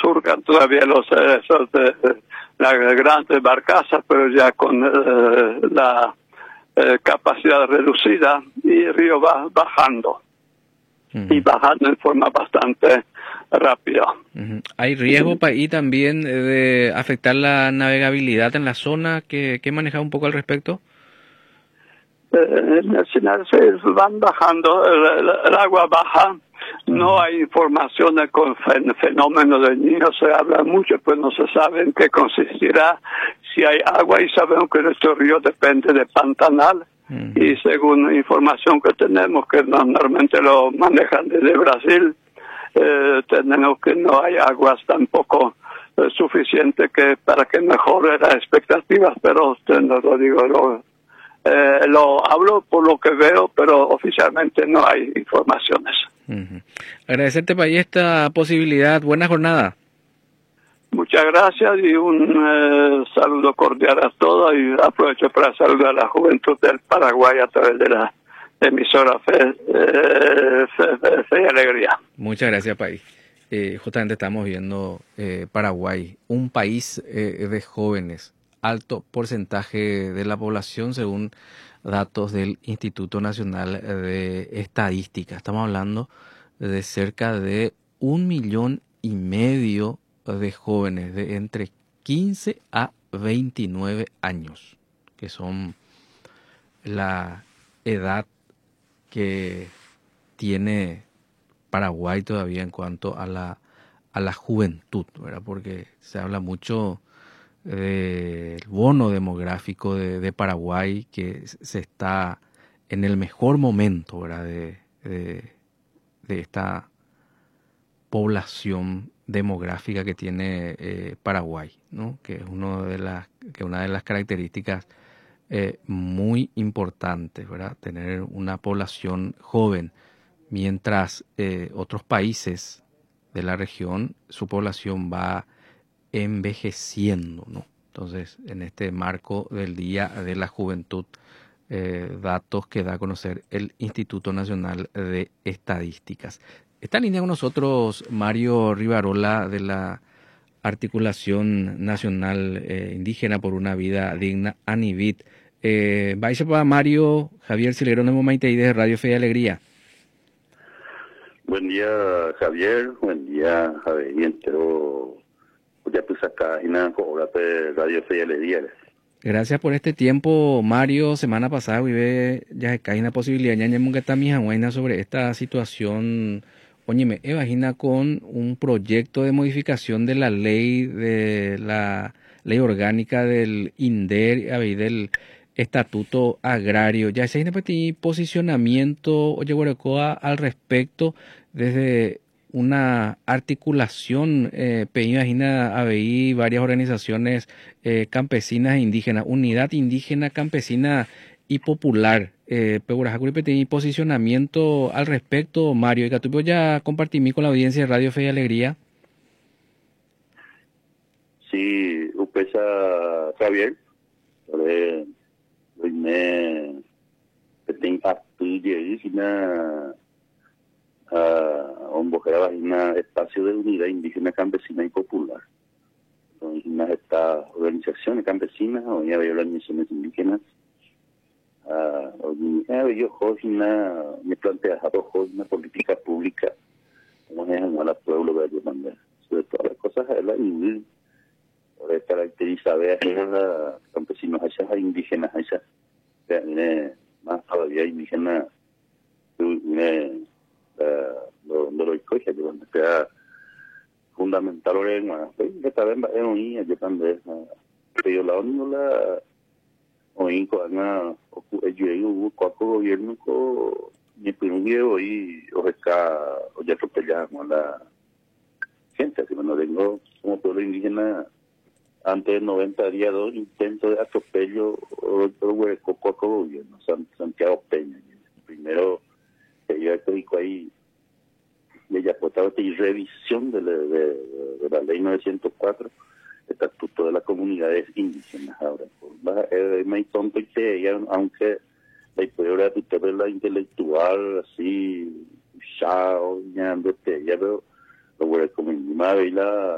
surcan todavía las grandes barcazas, pero ya con la capacidad reducida, y el río va bajando. Y bajando en forma bastante rápida. ¿Hay riesgo y también de afectar la navegabilidad en la zona? ¿Qué maneja un poco al respecto? En el Sinai se van bajando, el agua baja, no hay información con fenómenos del Niño, se habla mucho, pues no se sabe en qué consistirá, si hay agua, y sabemos que nuestro río depende de pantanal. Y según la información que tenemos, que normalmente lo manejan desde Brasil, tenemos que no hay aguas tampoco suficiente para que mejore las expectativas, pero no lo digo, lo hablo por lo que veo, pero oficialmente no hay informaciones. Agradecerte, Payí, esta posibilidad. Buena jornada. Muchas gracias y un saludo cordial a todos, y aprovecho para saludar a la juventud del Paraguay a través de la emisora Fe y Alegría. Muchas gracias, Payí. Justamente estamos viendo Paraguay, un país de jóvenes, alto porcentaje de la población según datos del Instituto Nacional de Estadística. Estamos hablando de cerca de 1,5 millones de jóvenes de entre 15 a 29 años, que son la edad que tiene Paraguay todavía en cuanto a la juventud, ¿verdad? Porque se habla mucho del bono demográfico de Paraguay, que se está en el mejor momento, ¿verdad? de esta población demográfica que tiene Paraguay, ¿no? Que es una de las características muy importantes, ¿verdad? Tener una población joven, mientras otros países de la región su población va envejeciendo, ¿no? Entonces, en este marco del Día de la Juventud, datos que da a conocer el Instituto Nacional de Estadísticas. Está en línea con nosotros Mario Rivarola, de la Articulación Nacional Indígena por una Vida Digna, ANIVID. Vais para Mario, Javier Cilerón de Momaitei de Radio Fe y Alegría. Buen día, Javier. Buen día, Javier. Y entero, ya pues acá en la Radio Fe y Alegría. Gracias por este tiempo, Mario. Semana pasada ya hay una posibilidad ya sobre esta situación. Oye, me imagina con un proyecto de modificación de la ley orgánica del INDER y del Estatuto Agrario. Ya se hay posicionamiento, oye, Guaracoa, al respecto desde una articulación, imagina ABI, varias organizaciones campesinas e indígenas, Unidad Indígena, Campesina y Popular. Posicionamiento al respecto, Mario. Y que tú ya compartí con la audiencia de Radio Fe y Alegría. Sí, upesa Javier. Hoy me tengo un espacio de unidad indígena, campesina y popular. Entonces, estas organizaciones campesinas, hoy había organizaciones indígenas. Me plantea una política pública como es en el pueblo de Yomandé. Sobre todas las cosas, es la indígena. Por caracterizar a los campesinos, a esas indígenas, a esas más todavía indígenas, lo escoge, que sea fundamental ahora esta vez es un yo también pero la única hoy con yo cuatro gobierno con mi primer y o ya atropellamos la gente, así que no tengo como pueblo indígena antes de 90 días 2 intentos de atropello o cuatro gobierno, Santiago Peña primero que yo estoy ahí y ella aportaba y revisión de la ley 904, estatuto de las comunidades indígenas. Ahora, me tonto que ella, aunque la historia de la intelectual, así, ya, ya, pero lo voy a comentar,